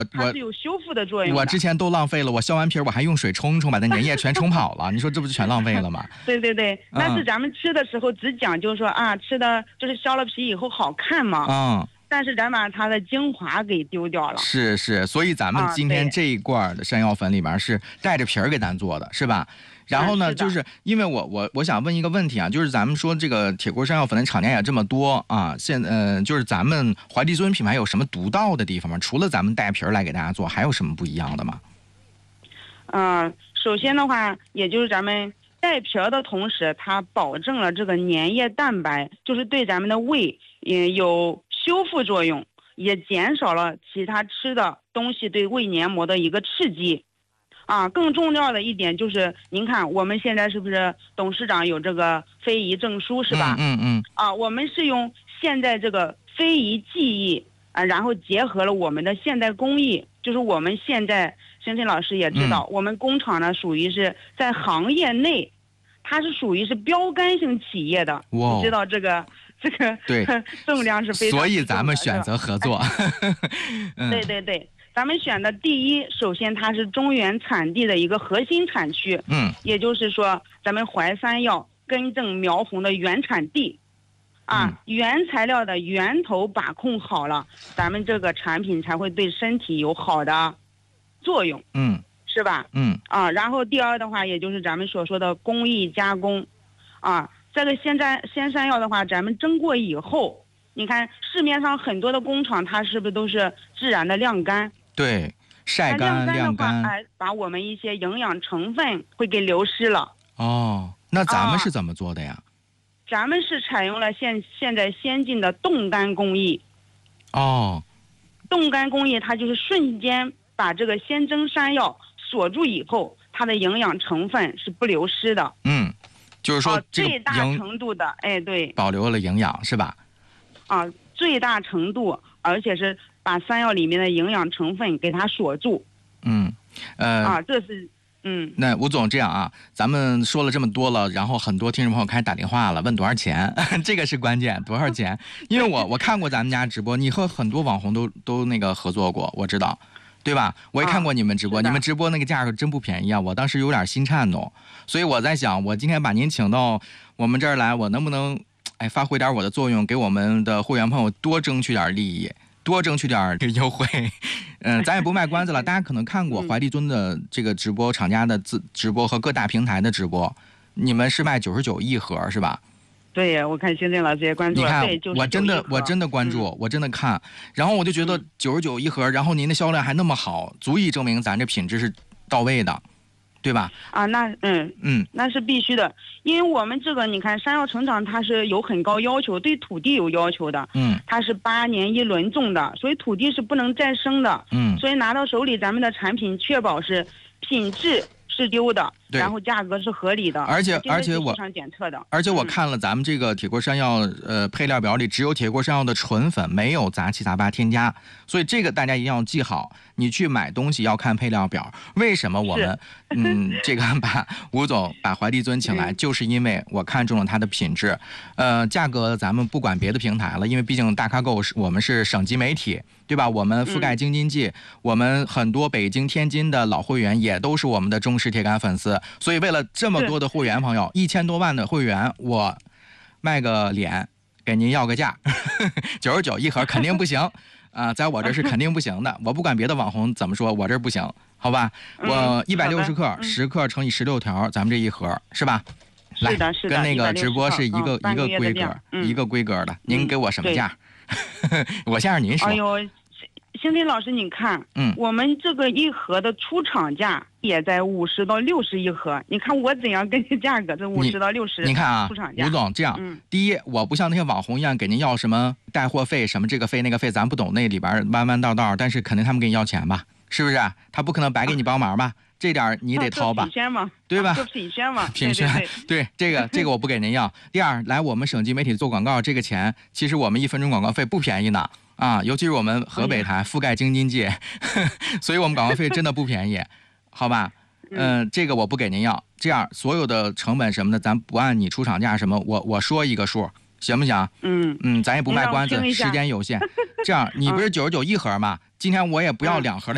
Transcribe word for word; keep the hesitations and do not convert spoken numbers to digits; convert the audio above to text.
它是有修复的作用的。 我之前都浪费了，我削完皮儿我还用水冲冲，把那粘液全冲跑了。你说这不就全浪费了吗？ 对对对，但是咱们吃的时候只讲究说、嗯、啊，吃的就是削了皮以后好看嘛。 嗯。 但是咱把它的精华给丢掉了。 是是，所以咱们今天这一罐的山药粉里面是带着皮儿给咱做的，是吧？然后呢， 是就是因为我我我想问一个问题啊，就是咱们说这个铁锅山药粉的厂家也这么多啊，现呃就是咱们怀帝尊品牌有什么独到的地方吗？除了咱们带皮儿来给大家做，还有什么不一样的吗？ 嗯、呃，首先的话，也就是咱们带皮儿的同时，它保证了这个粘液蛋白，就是对咱们的胃也有修复作用，也减少了其他吃的东西对胃黏膜的一个刺激。啊，更重要的一点就是，您看我们现在是不是董事长有这个非遗证书是吧？ 嗯 嗯, 嗯。 啊，我们是用现在这个非遗技艺啊，然后结合了我们的现代工艺，就是我们现在申申老师也知道， 嗯、 我们工厂呢属于是在行业内，它是属于是标杆性企业的，你知道这个。这个对重量是非常， 所以咱们选择合作。 嗯、对对对，咱们选的第一，首先它是中原产地的一个核心产区， 嗯， 也就是说咱们淮山药根正苗红的原产地，啊， 嗯、 原材料的源头把控好了，咱们这个产品才会对身体有好的作用， 嗯， 是吧？ 嗯， 啊，然后第二的话，也就是咱们所说的工艺加工，啊。这个鲜山鲜山药的话，咱们蒸过以后，你看市面上很多的工厂，它是不是都是自然的晾干？ 对，晒干晾干， 哎，把我们一些营养成分会给流失了。 哦，那咱们是怎么做的呀？ 啊、咱们是采用了现现在先进的冻干工艺。 哦， 冻干工艺它就是瞬间把这个鲜蒸山药锁住以后，它的营养成分是不流失的。 嗯。就是说、 啊，最大程度的，哎，对， 保留了营养是吧？ 啊，最大程度，而且是把山药里面的营养成分给它锁住。 嗯，呃， 啊，这是，嗯。 那吴总这样啊，咱们说了这么多了，然后很多听众朋友开始打电话了，问多少钱，这个是关键，多少钱？因为我我看过咱们家直播，你和很多网红都都那个合作过，我知道。对吧？我也看过你们直播、啊，你们直播那个价格真不便宜啊！我当时有点心颤动，所以我在想，我今天把您请到我们这儿来，我能不能哎发挥点我的作用，给我们的会员朋友多争取点利益，多争取点优惠。嗯，咱也不卖关子了，大家可能看过怀帝尊的这个直播，厂家的自直播和各大平台的直播，你们是卖九十九一盒是吧？ 对，我看星星老师也关注了。 你看， 对我真的我真的关注、嗯，我真的看，然后我就觉得九十九一盒、嗯，然后您的销量还那么好，足以证明咱这品质是到位的，对吧？ 啊，那嗯嗯， 那是必须的，因为我们这个你看山药成长它是有很高要求，对土地有要求的， 嗯， 它是八年一轮种的，所以土地是不能再生的， 嗯， 所以拿到手里咱们的产品确保是品质是丢的，然后价格是合理的， 而且而且我市场检测的， 而且我看了咱们这个铁锅山药呃配料表里只有铁锅山药的纯粉，没有杂七杂八添加，所以这个大家一定要记好。你去买东西要看配料表。为什么我们嗯这个把吴总把怀帝尊请来，就是因为我看中了它的品质。呃，价格咱们不管别的平台了，因为毕竟大咖购是我们是省级媒体，对吧？我们覆盖京津冀，我们很多北京、天津的老会员也都是我们的忠实铁杆粉丝，所以为了这么多的会员朋友，一千多万的会员，我卖个脸给您要个价，九十九一盒肯定不行。啊，在我这是肯定不行的，我不管别的网红怎么说，我这不行，好吧？我一百六十克，十、嗯、克乘以十六条，咱们这一盒是吧？ 是的，是的，跟那个直播是一个、 嗯、 一个规格、嗯，一个规格的。您给我什么价？嗯、我先让您说。 哎呦，星星老师，你看， 嗯， 我们这个一盒的出厂价也在五十到六十一盒，你看我怎样根据价格，这五十到六十， 你看啊， 出厂价。 吴总这样、 嗯， 第一，我不像那些网红一样给您要什么带货费，什么这个费那个费，咱不懂那里边弯弯道道，但是肯定他们给你要钱吧，是不是？他不可能白给你帮忙吧？啊、这点你得掏吧， 品宣嘛， 对吧？ 做品宣嘛， 品宣， 对, 对, 对这个这个我不给您要。第二，来我们省级媒体做广告，这个钱其实我们一分钟广告费不便宜呢。啊，尤其是我们河北台覆盖京津冀，所以我们广告费真的不便宜，好吧？嗯、呃，这个我不给您要。这样所有的成本什么的，咱不按你出厂价什么，我我说一个数，行不行？ 嗯嗯，咱也不卖关子，时间有限。这样，你不是九十九一盒吗？今天我也不要两盒的。